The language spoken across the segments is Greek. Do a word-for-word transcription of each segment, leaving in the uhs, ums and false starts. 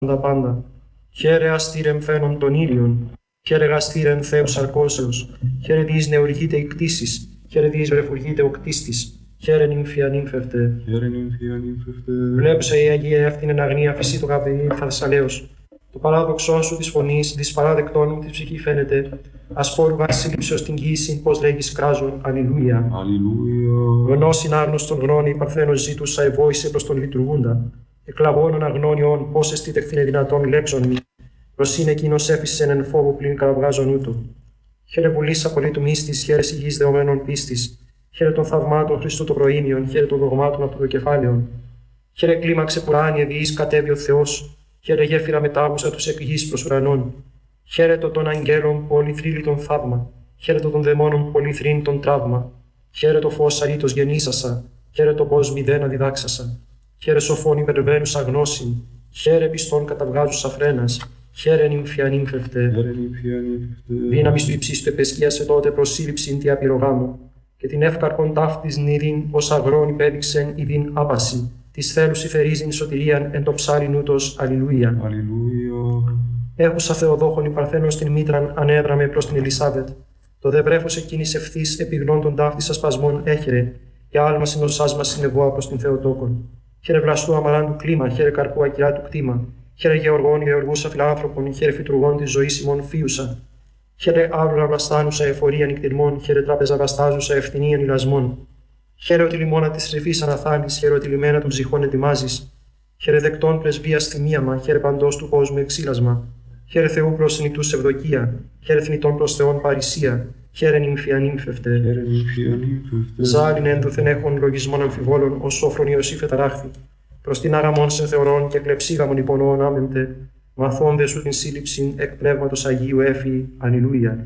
τα πάντα. Χαίρε αστήρεμ φαίνον των ήλιων, χαίρε γαστήρεν Θεούς αρκώσεως, χαίρε διείς νεουργείτε οι κτήσεις, χαίρε διείς βρεφουργείτε ο κτίστης, χαίρε νύμφια νύμφευτε. Χαίρε νύμφια νύμφευτε. Βλέπουσα η Αγία εύθυνεν αγνία φυσί το καπηλί Θασσαλέως. Το παράδοξό σου της φωνής, της παράδεκτών μου της ψυχή φαίνεται, ασπόρου βασίλειψεως την γύση, πως λέγεις κράζον, αλληλούια. Αλληλούια. Γνώσιν άγνωστον γνώνη, παρθένος ζήτουσα, ευόησε προς τον λειτουργούντα. Εκλαβώνων αγνώνιον, πώς εστίτεχθηνε δυνατόν λέξον μη. Προσήν εκείνος έφυσεν εν φόβο πλην καραβγάζον ούτω. Χαίρε βουλής απολύτου μύστης, χαίρε υγιής δεωμένων πίστης. Χαίρε των θαυμάτων Χριστού το προήμιον, χαίρε των δογμάτων από το κεφάλαιον. Χαίρε κλίμαξε πουράνιε διείς κατέβει ο Θεός. Χαίρε γέφυρα μετάγουσα τους εκ γης προς ουρανών. Χαίρετο των αγγέλων πολυθρύλιτον θαύμα. Χαίρετο των δαιμόνων πολυθρύνητον τραύμα. Χαίρετο φως αρήτως γεννήσασα. Χαίρετο πως μηδένα διδάξασα. Χαίρε σοφών υπερβαίνουσα γνώσιν. Χαίρε πιστών καταβγάζουσα φρένας. Χαίρε νύμφια νύμφευτε. Δύναμις του υψίστου επεσκίασε τότε προσύλληψην τι απειρογάμου. Και την εύκαρπον ταύτης νηδίν ως αγρόν υπέδειξεν ειδίν άπαση. Της θέλους υφερίζειν σωτηρίαν εν το ψάλιν ούτως, αλληλούια. Αλληλούια. Έχουσα Θεοδόχον η Παρθένος την μήτραν ανέδραμε προς την Ελισάβετ. Το δε βρέφος εκείνης ευθύς επιγνών των ταύτης ασπασμών έχερε, και άλμα συνοσάς μας συνεβόα προς την Θεοτόκον. Χαίρε βλαστού αμαράντου κλίμα, χαίρε καρπού ακυρά του κτήμα. Χαίρε γεωργών γεωργούσα φιλάνθρωπων, χαίρε φυτουργών της ζωής ημών φίουσα. Χαίρε άβλουρα βλαστάνουσα εφορία νυκτηρμών, χαίρε τράπεζα βαστάζουσα ευθυνίαν ηλασμών. Χαίρε ότι λιμόνα τη ρηφή αναθάνει, χαίρε ότι λιμένα των ψυχών ετοιμάζει. Χαίρε δεκτών πρεσβεία θυμίαμα, χαίρε παντό του κόσμου εξήλασμα. Χαίρε Θεού προ συνητού ευδοκία, χαίρε θνητών προ Θεών παρησία. Χαίρε νύμφια νύμφευτε. Ζάλιν ένδοθεν έχων λογισμών αμφιβόλων, ω σόφρον Ιωσήφ εταράχθη. Προ την άραμον σε θεωρών και κλεψίγαμον υπονοών άμεμπτε. Μαθώνde σου την σύλληψη εκ πνεύματος Αγίου έφη. Αλληλούια.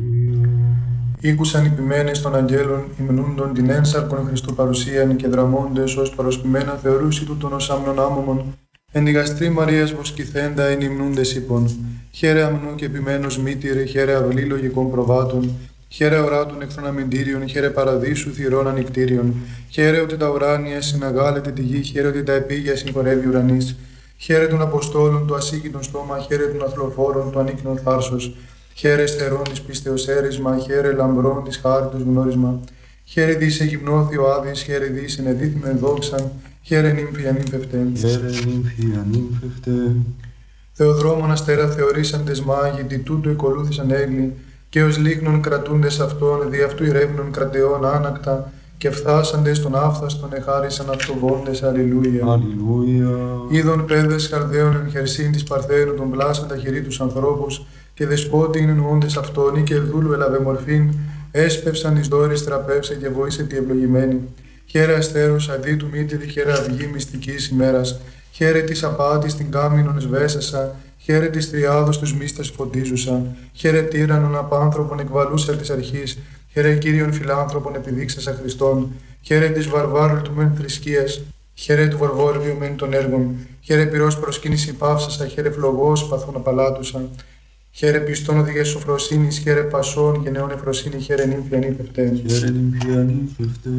Ήκουσαν οι ποιμένες των αγγέλων, υμνούντον την ένσαρκον Χριστού παρουσίαν και δραμώντες ως παροσπημένα θεωρούσι τούτον ως άμνον άμωμον. Εν η γαστρή Μαρίας βοσκηθέντα εν υμνούντες είπων. Χαίρε αμνού και ποιμένος μήτηρε, χαίρε αυλή λογικών προβάτων. Χαίρε οράτων εχθρών αμυντήριων, χαίρε παραδείσου θυρών ανικτήριων. Χαίρε ότι τα ουράνια συναγάλεται τη γη, χαίρε ότι τα επίγεια συγχωρεύει ουρανής. Χαίρε των Αποστόλων του ασύγκητον στόμα, χαίρε των αθλοφόρων του ανίκνων θάρσος. Χαίρε στερών της πίστεως έρισμα, χαίρε λαμπρών της χάριτος γνώρισμα. Χαίρε δις εγυμνώθη ο Άδης, χαίρε δις ενεδίθημεν δόξαν, χαίρε νύμφια νύμφευτε. Χαίρε νύμφια νύμφευτε. Θεοδρόμων αστέρα θεωρήσαντες μάγοι, τι τούτο εκολούθησαν έγκλη, και ως λίγνων κρατούντες αυτών, δι' αυτού ηρεύνων κρατεών άνακτα, και φθάσαντες των άφθαστον εχάρισαν αυτοβόντες. Αλληλούια. Αλληλούια. Είδων παιδες χαρδαίων εν χερσίν της Παρθένου των πλάσαν τα χειρή τους ανθρώπους, και δεσπότη είναι εννοώντες αυτόν, ή και δούλου ελαβε μορφήν, έσπευσαν εις δόρης τραπεύσε και βοήσε τη ευλογημένη. Χαίρε αστέρος αδί του μήτηρη, χαίρε αυγή μυστικής ημέρας. Χαίρε της απάτης την κάμινον σβέσασα, χαίρε της τριάδος τους μίστας φωτίζουσα. Χαίρε τύραννον απάνθρωπον εκβαλούσα της αρχής, χαίρε Κύριον φιλάνθρωπον επιδείξασα Χριστόν. Χαίρε της βαρβάρου του μεν θρησκείας, χαίρε του βαρβόριου μεν των έργων. Χαίρε πυρός προσκύνηση πάυσασα, χαίρε φλογός παθούν απαλάτουσα. Χαίρε πιστών οδηγές σοφροσύνης, χαίρε πασών και νεών εφροσύνη, χαίρε νύμφια νύμφευτε. Χαίρε νύμφια νύμφευτε.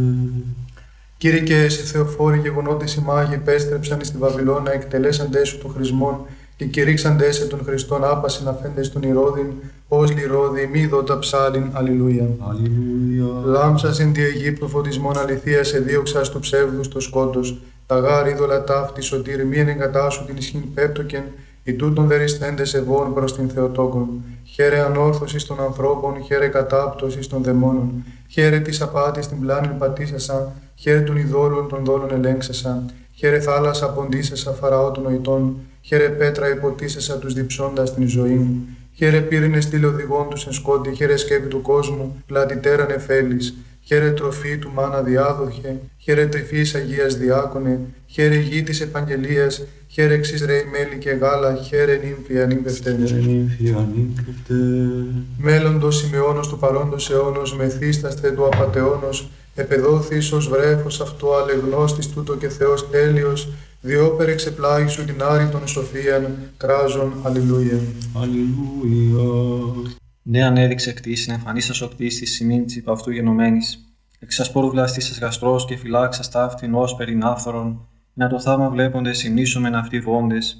Κύριε και εσύ Θεοφόροι γεγονότες οι μάγοι επέστρεψαν εις τη Βαβυλώνα, εκτελέσαντές σου των χρησμών και κηρύξαντές σε των Χριστών άπασιν αφέντες των Ηρώδην, ως λιρόδη μη δότα ψάλιν. Αλληλούια. Αλληλούια. Λάμψας εν τη Αιγύπτου φωτισμών αληθείας εδίωξας του ψεύδους το σκότος, τα γάρ είδωλα ταύτη σωτήρ μη εγκατάσου την ισχύν πέπτοκεν, οι τούτων δεριστέντες ευών προς την Θεοτόκον. Χαίρε ανόρθωσης των ανθρώπων, χαίρε κατάπτωσης των δαιμόνων. Χαίρε της απάτης την πλάνην πατήσασα, χαίρε των ειδόλων των δόλων ελέγξασα. Χαίρε θάλασσα ποντήσασα φαραώ των νοητών, χαίρε πέτρα υποτίσασα τους διψώντας την ζωή. Χαίρε πύρινες στήλε οδηγών τους εν σκότη, χαίρε σκέπη του κόσμου, πλατητέραν εφέλης. Χαίρε τροφή του μάνα διάδοχε, χαίρε τρυφής Αγίας διάκονε, χαίρε γη της επαγγελίας, χαίρε εξής ρέι μέλι και γάλα, χαίρε νύμφια νύμφευτε. Μέλλοντος σημειώνος του παρόντος αιώνος, μεθύσταστε του απατεώνος, επεδόθης ως βρέφος αυτό αλεγνώστης τούτο και Θεός τέλειος, διόπερ εξεπλάγει σου την άρρητον σοφίαν, κράζον. Αλληλούια. Αλληλούια. Ναι, ανέδειξε κτήσιν, εμφανίσας ο κτίστης σημείν της υπ' αυτού γενομένης. Εξασπόρου βλαστήσας γαστρός και φυλάξας ταύτην ως περιν άφθορον, να το θαύμα βλέποντες συμνήσομεν αυτοί βόντες.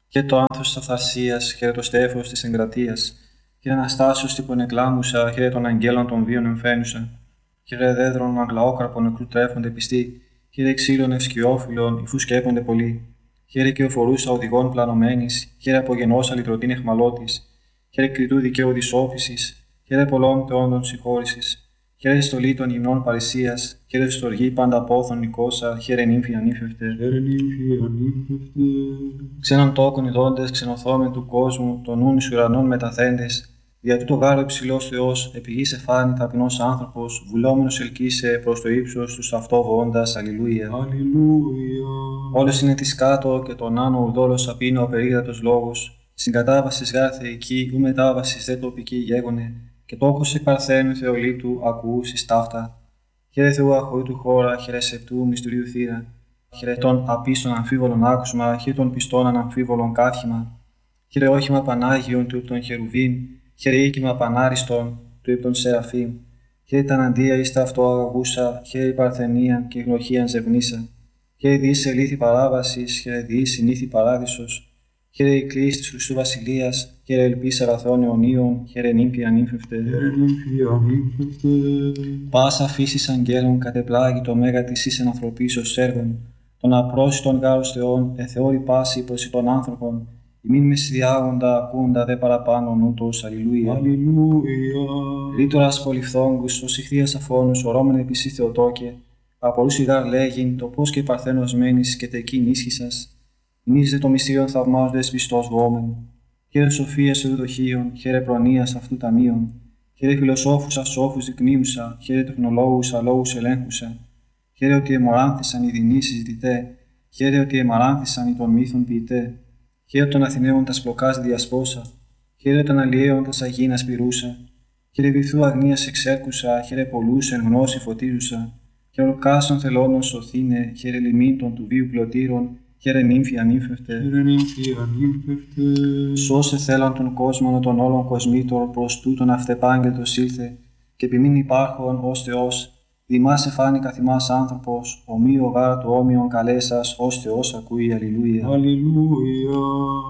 Χαίρε το άνθος της αυθαρσίας, χαίρε το στέφος της εγκρατείας. Χαίρε Αναστάσεως τύπων εκλάμουσα, χαίρε των αγγέλων των βίων εμφαίνουσα. Χαίρε δέδρων αγλαόκραπων νεκρού τρέφονται πιστοί, χαίρε ξύλων ευσκιόφυλλων, υφού σκέπονται πολλοί. Χαίρε και οφορούσα οδηγών πλανωμένης, χαίρε απογενώσα λυτρωτήν εχμαλώτης. Χαίρε κριτού δικαίου της όφησης, χαίρε πολλών θεόντων συγχώρησης. Χαίρε στολή των γυμνών παρησίας, χαίρε στοργή πάντα πόθων νικόσα, χαίρε νύμφη ανήφευτε. Χαίρε νύμφη ανήφευτε. Ξένων τόκων ειδώντες, ξενοθόμεν του κόσμου, των νουν εις ουρανών μεταθέντες. Δια τούτο γάρο υψηλός Θεός, επί γης εφάνη ταπεινός άνθρωπος, βουλόμενος ελκύσε προς το ύψος του αυτό βοώντας. Αλληλούια. Αλληλούια. Όλος είναι της κάτω και τον άνω ουδόλος απίνω ο περίγρατος λόγος. Συγκατάβασης γάρ θεϊκή, ου μετάβασης δε τοπική γέγονε, και τόκος εκ παρθένου Θεολίτου ακουούσης ταύτα. Χαίρε Θεού αχωρήτου χώρα, χαίρε σεπτού μυστηρίου θύρα. Χαίρε των απίστων αμφίβολων άκουσμα, χαίρε των πιστών αναμφίβολων κάθιμα. Χαίρε όχημα Πανάγιον του των Χερουβίμ, χαίρε οίκημα Πανάριστον του υπ των Σεραφείμ. Χαίρε τα αντία εις τα αυτό αγαγούσα, χαίρε η παρθενίαν και γνωχίαν ζευνίσα. Χαίρε διείς ελήθη παράβασης, χαίρε διείς συνήθη παράδεισος. Χαίρε η κλίση της Χριστού Βασιλείας, χαίρε ελπίς αγαθών αιωνίων, χαίρε νύμφη ανήφευτε. Χαίρε νύμφη ανήφευτε. Πάσα φύσης αγγέλων κατεπλάγει το μέγα της εις ενανθρωπίσεως έργων, των απρόσιτων γάρος Θεών, εθεώρη πάση προς των άνθρωπων, ημίν μεσδιάγοντα ακούντα δε παραπάνω νούτος. Αλληλούια. Αλληλούια. Ρήτορας πολυφθόγκους, ως ηχθείας αφώνους, ορώμεν επισή Θεοτόκε, απορούσι γάρ λέγειν, το πώς και παρθένος μένεις και τεκείν ίσχυσας. Ημείς δε το μυστήριον θαυμάζοντες πιστός βόμεν. Χαίρε σοφίας εουδοχείων, χαίρε προνοίας αυτού ταμείων. Χαίρε φιλοσόφους ασόφους δεικνύουσα, χαίρε τεχνολόγους αλόγους ελέγχουσα. Χαίρε ότι αιμοράνθησαν οι δεινοί συζητητέ, χαίρε ότι αιμοράνθησαν οι των μύθων ποιητέ. Χαίρε των Αθηναίων τα σπλοκάς διασπόσα, χαίρε των Αλλιέων τα σαγίνας πυρούσα. Χαίρε βυθού αγνίας εξέρκουσα, χαίρε πολλούς εν γνώση φωτίζουσα. Χαίρε ορκάσεων θελώνων σωθήνε, χαίρε λιμίντων του βίου πλωτήρων. Χαίρε νύμφη ανήφευτε. Χαίρε νύμφη ανήφευτε. Σώσε θέλαν τον κόσμο των όλων κοσμήτων προς τούτον αυτεπάγγελτος ήλθε, και επιμήν υπάρχον ως Θεός, δημάς εφάνει καθημάς άνθρωπος, ομοίο γάρα του όμοιον καλέσας, ως Θεός ακούει. Αλληλούια. Αλληλούια.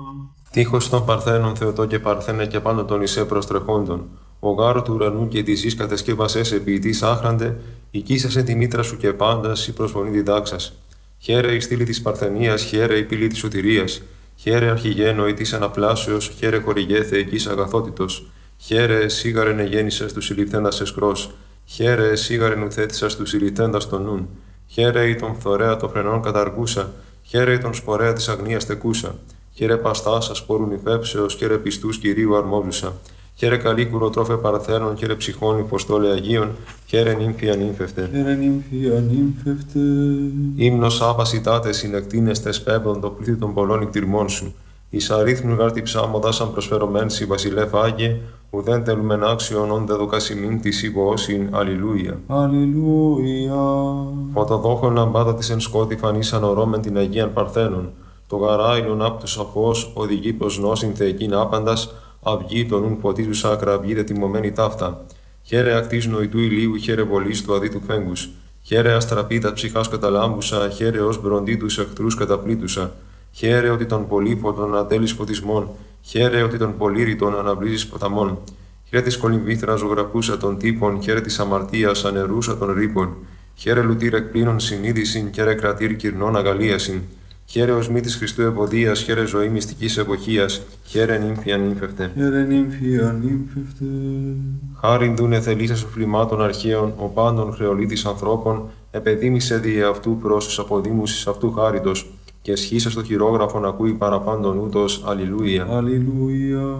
Τείχος των Παρθένων Θεοτό και Παρθένε και πάνω των Ισέ προστρεχόντων. Ο γάρο του ουρανού και τη γης κατεσκεύασες επί της άχραντε, οικίσασε τη μήτρα σου και πάντας η προσφωνή διδάξας. Χαίρε η στήλη της Παρθενίας, χαίρε η πύλη της σωτηρίας, χαίρε αρχηγένωη της αναπλάσεως, χαίρε χορηγέ θεϊκής αγαθότητος, χαίρε σίγαρεν εγέννησας του συλληφθέντας εσκρός, χαίρε σίγαρεν ουθέτησας του συλληφθέντας των νουν, χαίρε η τον φθορέα των φρενών καταργούσα, χαίρε η τον σπορέα της αγνίας τεκούσα, χαίρε παστάσα σπόρουν υφέψεως, χαίρε πιστούς Κυρίου αρμόζουσα. Χαίρε καλή κουροτρόφε Παρθένων, χαίρε ψυχών υποστόλε Αγίων, χαίρε νύμφη ανήφευτε. Χαίρε νύμφη ανήφευτε. Ύμνος άπασιτάτε συνεκτίνεστε σπέμπον το πλήθη των πολλών εκτιρμών σου. Εις αρίθμου γάρτη ψάμοντα σαν προσφερωμέν σι βασιλεύ Άγιε, ουδέν τελουμεν άξιον όντε δοκασιμήν της υπόωσιν. Αλληλούια. Αλληλούια. Φωτοδόχων λαμπάδα της εν σκότη φανίσαν ορώμεν την Αγίαν Παρθένων. Το γαράιλον απ' τους αφός οδηγεί προς νόσιν θεϊκήν άπαντας, αυγή των ουν φωτίζουσα ακραυγή δε τιμωμένη ταύτα. Χαίρε ακτής νοητού ηλίου, χαίρε βολής του αδίτου φέγγους. Χαίρε αστραπίτα ψυχάς καταλάμπουσα, χαίρε ως μπροντί τους εχθρούς καταπλήτουσα. Χαίρε ότι των πολύφωτων ατέλεις φωτισμών, χαίρε ότι των πολύρητων αναβλύζεις ποταμών. Χαίρε της κολυμβήθρα ζωγραφούσα των τύπων, χαίρε της αμαρτίας ανερούσα των ρήπων. Χαίρε λουτήρ εκπλήνων συνείδησιν, χαίρε κρατήρ κυρνών αγαλίασιν. Χαίρε ως μύτης Χριστού ευωδίας, χαίρε ζωή μυστικής εποχίας, χαίρε νύμφη ανήφευτε. Χαίρε νύμφη ανήφευτε. Χάριν δούνε θελήσας φλημάτων αρχαίων, ο πάντων χρεολίτης ανθρώπων, επεδίμησε δι' αυτού πρόσους αποδήμουσης αυτού χάριτος, και σχήσα στο χειρόγραφον ακούει παραπάντων ούτως. Αλληλούια. Αλληλούια.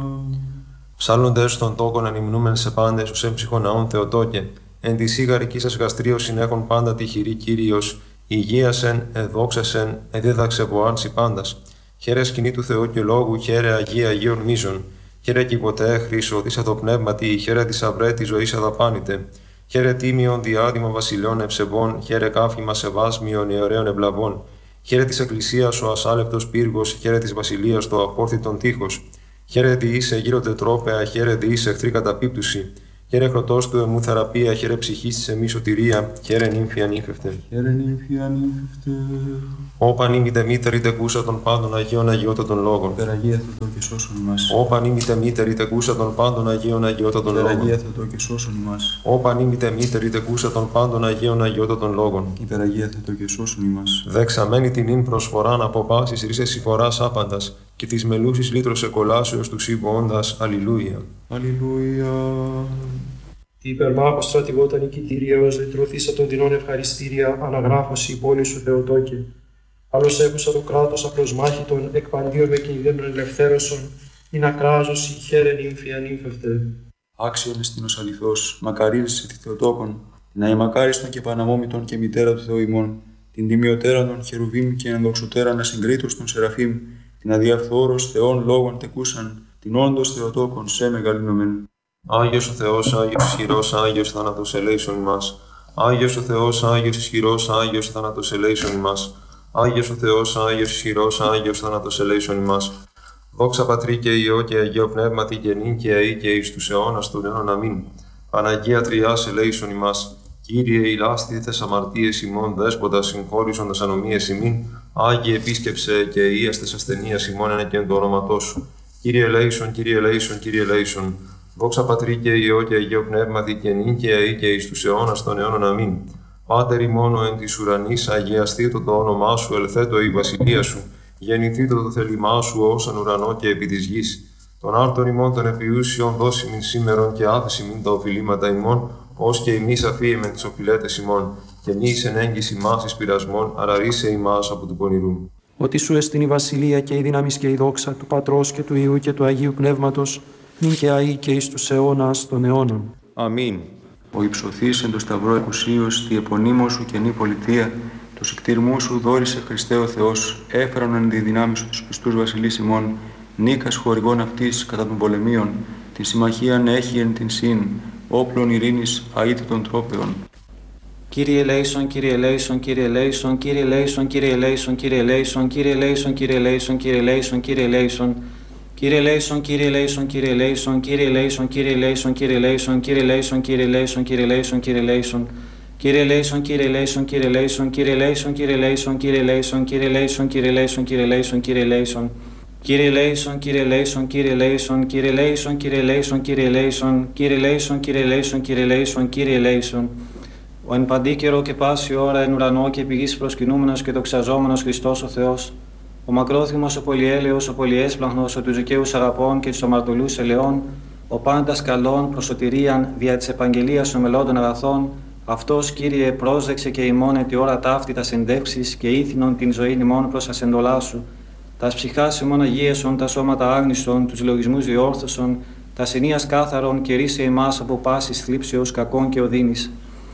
Ψάλλοντες των τόκων ανυμνούμεν σε πάντες, ως έμψυχον ναών Θεοτόκε, εν τη σίγαρική σας γαστρίως συνέχον πάντα τυχηρή Κύριος, υγείασεν, εδόξασεν, εδίδαξε βοάνση πάντας. Χαίρε σκηνή του Θεού και λόγου, χαίρε Αγία Αγίων μίζων. Χαίρε κι ποτέ χρήσο, της αδοπνεύματι, χαίρε της αυρέ τη ζωή αδαπάνητε. Χαίρε τίμιον διάδημα βασιλιών ευσεβών, χαίρε κάφημα σεβάσμιον ιερέων ευλαβών. Χαίρε της εκκλησίας ο ασάλευτος πύργος, χαίρε της βασιλείας το απόρθητον τείχος. Χαίρε διήσε γύρω τετρόπαια, χαίρε διήσε εχθρή καταπίπτουση. Χαίρε χρωτός του εμού θεραπεία, χαίρε ψυχής της εμής σωτηρία, χαίρε νύμφη ανήφευτε. Χαίρε νύμφη ανήφευτε. Όπαν ημίτε μήτερη τεκούσα των πάντων Αγίων Αγιώτα των λόγων. Υπεραγία Θεοτό και σώσον ημάς. Όπαν ημίτε μήτερη τεκούσα των πάντων Αγίων Αγιώτα των λόγων. Υπεραγία Θεοτό και σώσον ημάς. Όπαν ημίτε μήτερη τεκούσα των πάντων Αγίων Αγιώτα των λόγων. Υπεραγία Θεοτό και σώσον ημάς. Δεξαμένη την ίν προσφοράν από πάσης ρίσες συμφοράς άπαντας και της μελούσης λύτρος εκολάσεως του σύμβοοντας. Αλληλούια. Αλληλούια. Τι υπερμάχο στρατηγότα νικητήρια ως λυτρωθήσα των δεινών ευχαριστήρια, αναγράφωση η πόλη σου Θεοτόκε. Άλλος έχουσα το κράτος απλώς μάχητον, εκ παντίων με κινδύνων ελευθέρωσον, ειν ακράζωση χαίρε νύμφη ανήφευτε. Άξιον εστίνος αληθώς, μακαρίλησε τη Θεοτόκον, την αημακάριστον και παναμόμητον και μητέρα του Θεού ημών, την τιμιωτέραν των χερουβίμ και ενδοξωτέραν ασυγκρίτως των σεραφείμ, την αδιαφθόρος Θεών λόγων τεκούσαν, την όντως Θεοτόκον σε μεγαλύνομεν. Άγιος ο Θεός, Άγιος ισχυρός, Άγιος θάνατος ελέησον ημάς. Άγιος ο Θεός, Άγιος ισχυρός, Άγιος θάνατος ελέησον ημάς. Άγιος ο Θεός, Άγιος ισχυρός, Άγιος θάνατος ελέησον ημάς. Δόξα Πατρί και Υιό και Αγίο Πνεύματι και νυν και αεί και εις τους αιώνας των αιώνων αμήν. Παναγία Τριάς ελέησον ημάς. Κύριε ηλάστηθες αμαρτίες ημών, δέσποτα συγχώρησοντας ανομίες ημίν. Άγιε επίσκεψε και ίαστες ασθενείας ημών εν και εν το όνοματό σου. Κύριε ελέησον, Κύριε ελέησον, Κύριε ελέησον. Δόξα Πατρί και Υιό και Αγίο Πνεύματι και νυν και αεί και εις τους αιώνας των αιώνων αμήν. Πάτερ ημών εν της ουρανής, αγιαστήτω το όνομά σου, ελθέτω η βασιλεία σου. Γεννηθήτω το θέλημά σου όσον ουρανό και επί της γης. Τον άρτον ημών των επιούσιων δώσιμην σήμερον και άφησιμην τα οφειλήματα ημών, ως και ημείς αφίεμεν τις οφειλέτες ημών, και μη εις εν έγκυς ημάς εις πειρασμών, αλλά ρίσε ημάς από του πονηρού. Ότι σου εστιν η βασιλεία και η δύναμις και η δόξα του Πατρός και του Υιού και του Αγίου Πνεύματος, νυν και αεί και εις τους αιώνας των αιώνων. Αμήν. Ο υψωθής εν το σταυρό εκουσίως, τη επωνύμω σου καινή πολιτεία, το συκτήρμού σου δόρισε Χριστέ ο Θεός, έφεραν εν τη δυνάμει σου τους πιστούς βασιλείς ημών, νίκας χορηγών αυτής κατά των πολεμίων, την συμμαχίαν έχει εν την συν, όπλων ειρήνης αίτητων τρόπεων. Κύριε ελέησον, Κύριε ελέησον, Κύριε ελέησον, Κύριε ελέησον, Κύριε ελέησον, Κύριε ελέησον, Κύριε ελέησον, Κύριε ελέησον, Κύριε ελέησον, Κύριε ελέησον. Κύριε ελέησον, Κύριε ελέησον, Κύριε ελέησον, Κύριε ελέησον, Κύριε ελέησον, Κύριε ελέησον, Κύριε ελέησον, Κύριε ελέησον, Κύριε ελέησον, Κύριε ελέησον. Κύριε ελέησον, Κύριε ελέησον, Κύριε ελέησον, Κύριε ελέησον, Κύριε ελέησον, Κύριε ελέησον, Κύριε ελέησον, Κύριε ελέησον, Κύριε ελέησον, Κύριε ελέησον. Κύριε ελέησον, Κύριε ελέησον, Κύριε ελέησον, Κύριε ελέησον, Κύριε ελέησον, Κύριε ελέησον, Κύριε ελέησον, Κύριε ελέησον, Κύριε ελέησον, Κύριε ελέησον. Ο εν παντή καιρό και πάση ώρα εν ουρανό και επί γης προσκυνούμενος και δοξαζόμενος Χριστός ο Θεός, ο μακρόθυμος, ο πολυέλεος, ο πολυέσπλαχνος, ο τους δικαίους αγαπών και τους αμαρτωλούς ελαιών, ο πάντας καλών προς σωτηρίαν δια της επαγγελίας των μελών των αγαθών, αυτός, Κύριε, πρόσδεξε και ημών εν τη ώρα ταύτη τα συντεύξεις και ήθινον την ζωή ημών προς ασεντολά σου. Τας ψυχάς ημών αγίεσον, τα σώματα άγνιστον, τους λογισμούς διόρθωσον, τα συνείας κάθαρον και ρίσε ημάς από πάσης θλίψεως κακών και οδύνης.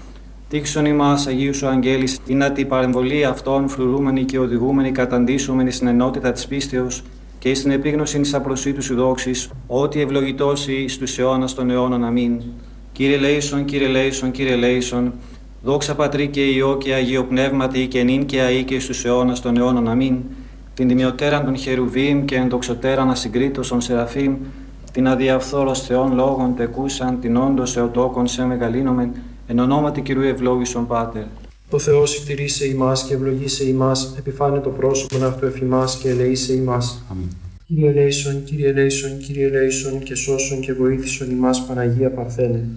Τύξον ημάς, Αγίου σου αγγέλης, είναι την παρεμβολή αυτών φρουρούμενοι και οδηγούμενοι καταντήσομενοι στην ενότητα της πίστεως και στην επίγνωση της απροσίτου σου δόξης, ότι ευλογητός εις τους αιώνας των αιώνων. Αμήν. Κύριε ελέησον, Κύριε ελέησον, Κύριε ελέησον, δόξα Πατρί και Υιό και Αγίο Πνεύματι και νυν και αεί και στους αιώνας των αιώνων. Αμήν. Την τιμιωτέραν των χερουβίμ και ενδοξωτέραν ασυγκρίτως των σεραφείμ, την αδιαφθόρος Θεών λόγων τεκούσαν, την όντως Θεοτόκον σε μεγαλύνομεν, εν ονόματι Κυρίου ευλόγησον Πάτερ. Ο Θεός συντηρήσε ημάς και ευλογήσε ημάς, επιφάνε το πρόσωπον αυτού εφ' ημάς και ελεήσε ημάς. Αμήν. Κύριε ελέησον, Κύριε ελέησον, Κύριε ελέησον και σώσον και βοήθησον ημάς Παναγία Παρθένε.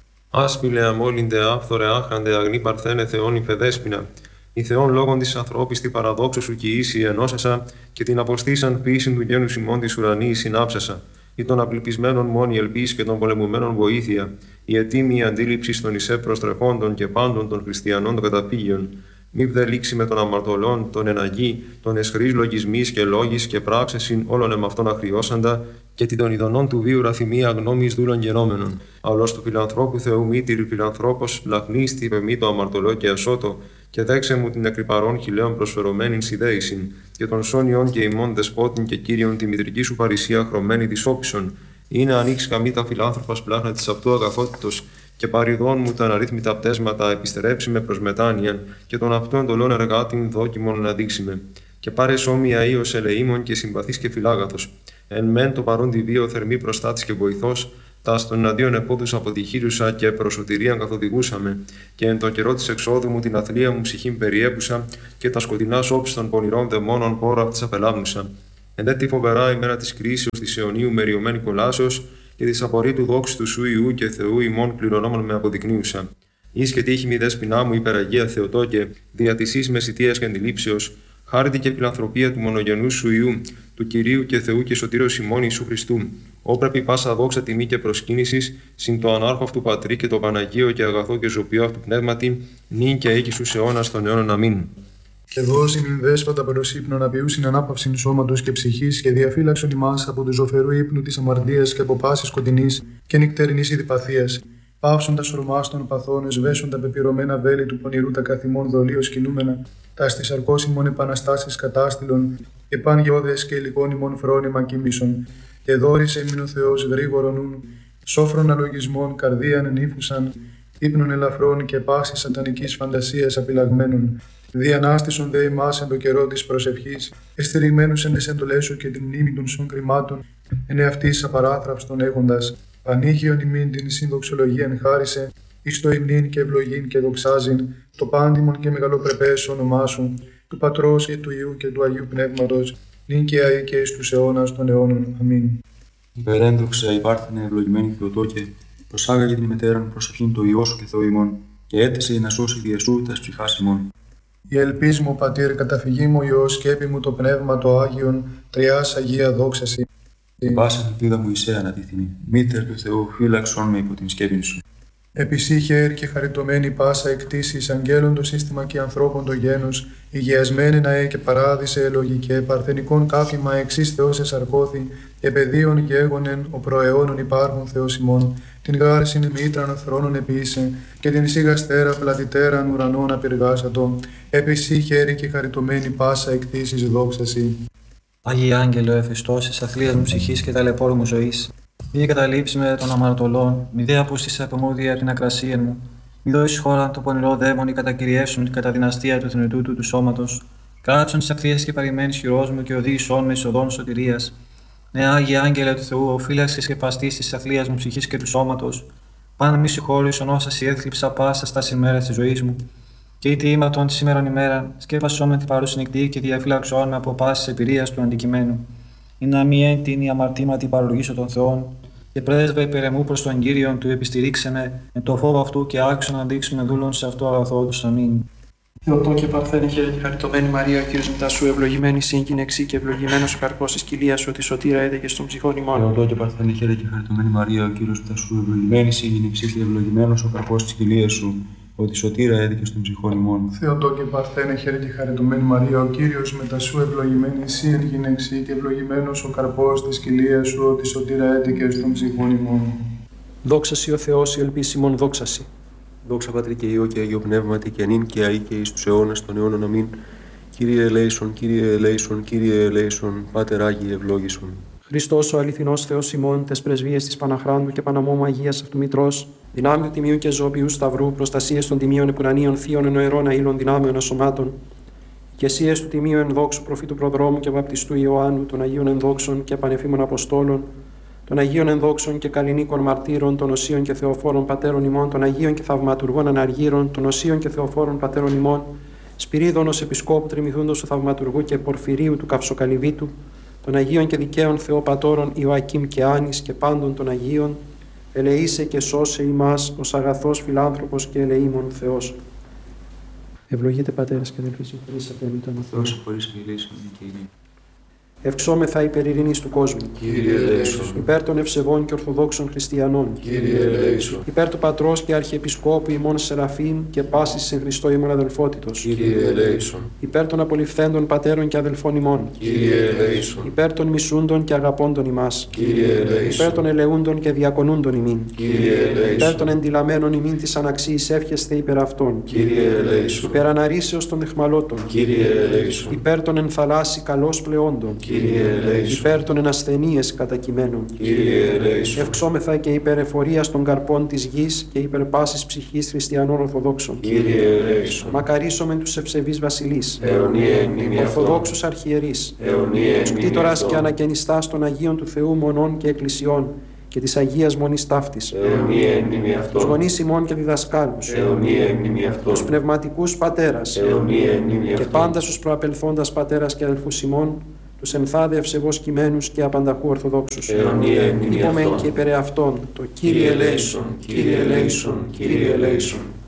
Άσπηλε αμόλυντε άφθορε άχραντε αγνή Παρθένε Θεόν υφεδέσποινα. Η Θεόν λόγων της ανθρώπης την παραδόξου σου κοιήσει ενώσασα και την αποστήσαν ποιήσιν του γένους ημών της ουρανής συνάψασα. Ή των απληπισμένων μόνη ελπίς και των πολεμουμένων βοήθεια, η ετοίμη αντίληψη των εισέ προστρεχόντων και πάντων των χριστιανών των καταφύγιων. Μη δε λήξει με των αμαρτωλών, των εναγή, των εσχρής λογισμής και λόγης και πράξεσιν όλων εμαυτών αχριώσαντα, και την των ειδονών του βίου ραθυμία γνώμης δούλων γενόμενων. Αυλός του φιλανθρώπου Θεού μήτηρη φιλανθρώπος, λαχνίστη πεμή το αμαρτωλό και ασώτο, και δέξε μου την εκρυπαρών χιλέων προσφερωμένην συνδέησιν, και των σόνιων και ημών δεσπότην και κύριον τη μητρική σου παρησία χρωμένη της όπισον. Είναι ανοίξει καμή τα φιλάνθρωπας πλάχνα της αυτού αγαθότητος, και παριδών μου τα αναρρύθμιτα πτέσματα επιστερέψει με προς μετάνοιαν, και των αυτού εντολών εργάτην δόκιμον να δείξει με. Και πάρε σώμια ίος ελεήμων και συμπαθής και φιλάγαθος. Εν μεν το παρόν τη βίο θερμή προστάτης και βοηθός, τα των εναντίον επόδους αποτυχήρουσα και προσωτηρίαν καθοδηγούσαμε, και εν το καιρό της εξόδου μου την αθλία μου ψυχήν περιέπουσα, και τα σκοτεινά όψη των πονηρών δαιμόνων πόρα αυτής απελάβνουσα. Εν δε τη φοβερά ημέρα της κρίσεως της αιωνίου μεριωμένη κολάσεως, και της απορρίτου δόξης του σου Ιού και Θεού ημών κληρονόμων με αποδεικνύουσα. Εις και τύχη μη δέσποινά μου υπεραγία Θεοτόκε, δια της εις μεσητείας και αντιλήψεως, χάρητη και φιλανθρωπία του μονογενού σου Ιού, του Κυρίου και Θεού και Σωτήρος ημών Ιησού Χριστού, όπρεπη πάσα δόξα τιμή και προσκύνησης, συν το ανάρχο αυτού Πατρί και το Παναγίο και αγαθό και ζωπιό αυτού πνεύματι, νυν και αίκη στους αιώνας των αιώνων. Αμήν. Και δώσει νυν δέσποτα προς ύπνο να ποιούσιν ανάπαυσιν σώματος και ψυχής, και διαφύλαξον ημάς από του ζωφερού ύπνου της αμαρτίας και από πάσης σκοτεινής και νυκτερινής ειδιπαθίας. Πάυσον τα σωρμάς των παθών, εσβέσον τα πεπυρωμένα βέλη του πονηρού τα καθημών δολίως κινούμενα, τα στις αρκώσιμων επαναστάσεις κατάστηλων, και παν γεώδες και υλικών ημών φρόνημα κοίμησον. Και δόρισε ημίν ο Θεός γρήγορον νουν, σόφρον αλογισμών καρδίαν ενήφουσαν, ύπνων ελαφρών και πάσης σατανικής φαντασίας απειλαγμένων. Διανάστησον δε ημάς εν το καιρό της προσευχής, εστηριγμένους εν τες εντολές σου και την μνήμη των σων κρυμάτων, εν εαυτής απαράθραυστον έχοντας. Πανήγιον ημίν την συνδοξολογίαν χάρισε, εις το υμνήν και ευλογήν και δοξάζειν, το πάντιμον και μεγαλοπρεπές όνομά σου, του Πατρός και του Υιού και του Αγίου Πνεύματος, νυν και αεί και εις τους αιώνας των αιώνων. Αμήν. Υπερέντοξα υπάρθενε ευλογημένη Θεοτόκε, προσάγαγε την μετέραν προσευχήν το Υιό σου και Θεό ημών, και έτησε να σώσει διεσού τας ψυχάς ημών. Η ελπίς μου, Πατήρ, καταφυγή μου Υιός, σκέπη μου το Πνεύμα το Άγιον, τριάς Αγία δόξαση. Η πάσα ελπίδα μου εισέ ανατίθινη, μήτερ του Θεού, φύλαξον με υπό την σκέπη σου. Επισύχερ και χαριτωμένη πάσα εκτίσεις, αγγέλων το σύστημα και ανθρώπων το γένος, υγειασμένη να ε και παράδεισε ελογικέ, παρθενικών κάφημα εξής Θεός εσαρκώθη, και παιδίων γέγονεν ο προαιώνων υπάρχων Θεός ημών, την γάρσιν μήτραν θρόνων επίησε, και την σίγαστέρα πλατητέραν ουρανών απειργάσατο, επισύχερ και χαριτωμένη πάσα εκτίσεις δόξαση. Άγιε Άγγελο, εφιστός της αθλίας μου ψυχής και ταλαιπώρου μου ζωής, μη καταλήψει με των αμαρτωλών, μη δε απούστησε από μούδια την ακρασία μου, μη δώσεις χώρα το πονηρό δαίμονι κατακυριεύσουν την καταδυναστία του θνητού του, του σώματος, κάτσον τις ακτίες και παρημένης χειρός μου και οδήγησόν με εισοδόν σωτηρίας. Ναι, Άγιε Άγγελε του Θεού, ο φύλαξης και παστής της αθλίας μου ψυχής και του σώματος, πάντα μη συγχώρησον όσα σι έθλιψα πάσα στα ημέρας της ζωής μου. Και είτε ήμαρτον τη σήμερον ημέρα, σκέπασόν με την παρούση νυχτή και διαφύλαξόν με από πάσης εμπειρίας του αντικειμένου. Ή να μη έντυνη αμαρτήματι παρολογήσω των Θεών, και πρέσβε υπερεμού προς τον Κύριον του επιστηρίξε με, με το φόβο αυτού και άξιο να δείξουμε δούλων σε αυτό αγαθό του. Αμήν. Θεοτόκε παρθένε χαίρε και χαριτωμένη Μαρία, ο Κύριος μετά σου ευλογημένη σύγκυνε εξή και ευλογημένος ο καρπός της κοιλίας σου, ότι σωτήρα έδεκε στον ψυχών ημών. Θεοτόκε παρθένε χαίρε και χαριτωμένη Μαρία, ο Κύριος μετά σου ευλογημένη σύγκυνε εξή και ευλογημένος ο καρπός της κοιλίας σου, ότι σωτήρα έδικε στον ψυχών ημών. Θεοτόκε παρθένε χαίρε και χαριτωμένη Μαρία, ο Κύριος μετά σου ευλογημένη σύ εν γυναίξη και ευλογημένος ο καρπός της κοιλίας σου, ότι σωτήρα έδικε στον ψυχών ημών. Δόξα σοι ο Θεός, η ελπίση ημών δόξα σοι. Δόξα Πατρί και Υιό και Αγίο Πνεύματι και νυν και αεί και εις τους αιώνας των αιώνων. Αμήν. Κύριε ελέησον, Κύριε ελέησον, Κύριε ελέησον, Πάτερ Άγιε ευλόγησον. Χριστός ο αληθινός Θεός ημών, τες πρεσβείες της Παναχράντου και Παναμόμου Αγίας αυτού Μητρός, δυνάμει του Τιμίου και Ζώπιου Σταυρού, προστασίες των Τιμίων Επουρανίων Θείων Ενοερών Αήλων Δυνάμεων Ασωμάτων, και εσίες του Τιμίου Ενδόξου Προφήτου Προδρόμου και Βαπτιστού Ιωάννου, των Αγίων Ενδόξων και Πανεφήμων Αποστόλων, των Αγίων Ενδόξων και Καλλινίκων Μαρτύρων, των Οσίων και Θεοφόρων Πατέρων ημών, των Αγίων και Θαυματουργών Αναργύρων, των Οσίων και Θεοφόρων Πατέρων ημών, Σπυρίδων ως Επισκόπου Τριμηθούντος του Θαυματουργού και Πορφυρίου του Καυσοκαλυβίτου, των Αγίων και Δικαίων Θεοπατώρων Ιωακήμ και Άνης και πάντων των Αγίων, ελεήσε και σώσε ημάς ως αγαθός φιλάνθρωπος και ελεήμων Θεός. Ευλογείτε πατέρας και αδελφοί, χωρίς απέναντι τον Θεό. Χωρίς μιλήσεων και ειρήνη. Ευξόμεθα υπέρ ειρήνης του κόσμου. Κύριε ελέησον. Υπέρ των ευσεβών και ορθοδόξων χριστιανών. Κύριε ελέησον. Υπέρ του Πατρός και Αρχιεπισκόπου ημών Σεραφείμ και πάσης σε Χριστό ημών αδελφότητος. Κύριε ελέησον. Υπέρ των απολυφθέντων πατέρων και αδελφών ημών. Κύριε ελέησον. Υπέρ των μισούντων και αγαπώντων ημάς. Κύριε ελέησον. Υπέρ των ελεούντων και διακονούντων ημίν. Κύριε ελέησον. Υπέρ των εντυλαμένων ημίν της αναξίης εύχεστε υπέρ αυτών. Κύριε ελέησον. Υπέρ αναρρήσεως των αιχμαλώτων. Κύριε ελέησον. Υπέρ των ενθαλάσσι καλώς πλεόντων. Κύριε ελέησον. Υπέρ των ενασθενείες κατακειμένων. Κύριε ελέησον. Ευξόμεθα και υπέρ εφορίας των καρπών της γης και υπέρ πάσης ψυχής χριστιανών Ορθοδόξων. Κύριε ελέησον. Μακαρίσομεν τους ευσεβείς βασιλείς. Αιωνία μνήμη αυτών. Ορθοδόξους αρχιερείς. Αιωνία Τους κτήτορας και ανακαινιστάς των Αγίων του Θεού μονών και εκκλησιών. και της Αγίας Μονής ταύτης, αιωνία μνήμη αυτών, τους γονείς ημών και διδασκάλους, αιωνία μνήμη αυτών, τους πνευματικούς πατέρας, αιωνία μνήμη και αυτών, πάντα στους προαπελθόντας πατέρας και αδελφούς ημών, τους ενθάδε ευσεβώς κειμένους και απανταχού ορθοδόξους. αιωνία μνήμη Είπομεν αυτών. και υπερε αυτών, το Κύριε ελέησον, Κύριε ελέησον, Κύριε ελέησον.